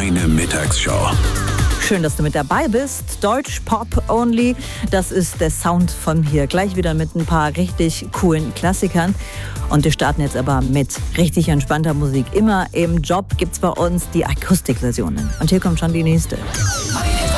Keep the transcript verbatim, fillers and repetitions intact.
Deine Mittagsshow. Schön, dass du mit dabei bist. Deutsch Pop Only, das ist der Sound von hier. Gleich wieder mit ein paar richtig coolen Klassikern. Und wir starten jetzt aber mit richtig entspannter Musik. Immer im Job gibt's bei uns die Akustikversionen. Und hier kommt schon die nächste. Meine